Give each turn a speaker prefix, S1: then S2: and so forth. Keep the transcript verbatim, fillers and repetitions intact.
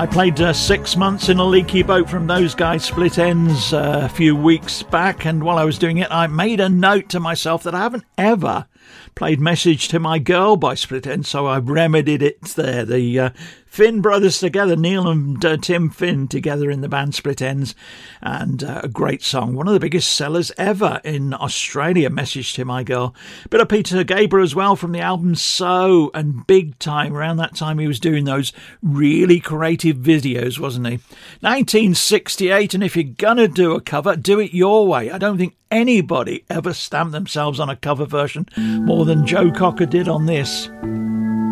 S1: I played uh, Six Months in a Leaky Boat from those guys, Split Ends, uh, a few weeks back, and while I was doing it I made a note to myself that I haven't ever played Message to My Girl by Split Ends, so I remedied it there. The uh, Finn brothers together, Neil and uh, Tim Finn together in the band Split Ends, and uh, a great song, one of the biggest sellers ever in Australia, Message to My Girl. Bit of Peter Gabriel as well from the album So, and Big Time. Around that time he was doing those really creative videos, wasn't he? nineteen sixty-eight, and if you're gonna do a cover, do it your way. I don't think anybody ever stamped themselves on a cover version more than Joe Cocker did on this.